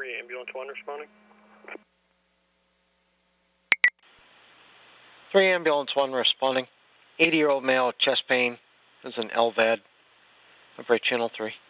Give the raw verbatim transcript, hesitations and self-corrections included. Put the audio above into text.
three, ambulance one responding. three, ambulance one responding. eighty-year-old male, chest pain. This is an L V A D. Operate channel three.